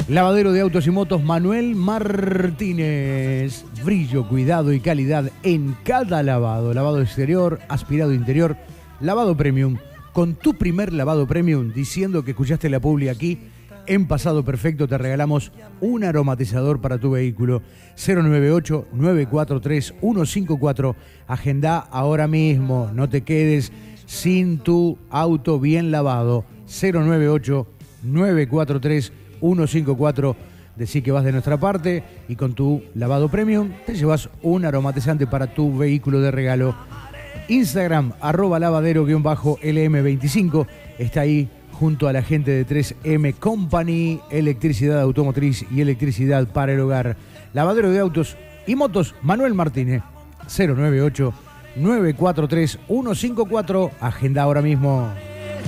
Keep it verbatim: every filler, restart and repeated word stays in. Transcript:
Lavadero de autos y motos Manuel Martínez. Brillo, cuidado y calidad en cada lavado. Lavado exterior, aspirado interior, lavado premium. Con tu primer lavado premium, diciendo que escuchaste la publi aquí, en Pasado Perfecto te regalamos un aromatizador para tu vehículo. cero nueve ocho, nueve cuatro tres, uno cinco cuatro. Agenda ahora mismo. No te quedes sin tu auto bien lavado. cero nueve ocho, nueve cuatro tres, uno cinco cuatro. Decí que vas de nuestra parte y con tu lavado premium te llevas un aromatizante para tu vehículo de regalo. Instagram, arroba lavadero-L M veinticinco. Está ahí junto a la gente de tres eme Company, electricidad automotriz y electricidad para el hogar. Lavadero de autos y motos Manuel Martínez. cero nueve ocho, nueve cuatro tres, uno cinco cuatro. Agenda ahora mismo.